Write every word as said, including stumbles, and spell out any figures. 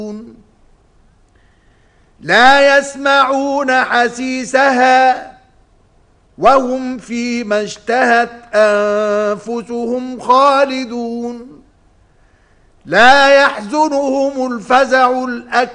لا يسمعون حسيسها وهم فيما اشتهت أنفسهم خالدون لا يحزنهم الفزع الأكبر